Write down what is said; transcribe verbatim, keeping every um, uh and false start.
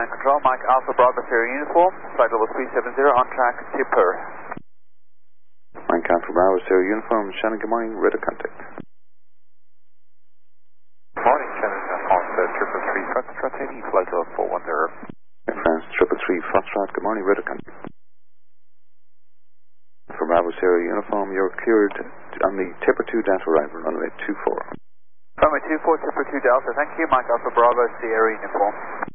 Control, Mike Alpha Bravo Sierra Uniform, flight level three seven zero, on track, Tipper. Mike Alpha Bravo Sierra Uniform, Shannon, good morning, radar contact. Morning, Shannon, France, uh, triple three, Foxtrot, heavy, flight level four one zero. France, triple three, Foxtrot, good morning, radar contact. For Bravo Sierra Uniform, you're cleared on the Tipper two Delta arrival, runway two four. Runway two four, Tipper two Delta, thank you, Mike Alpha Bravo Sierra Uniform.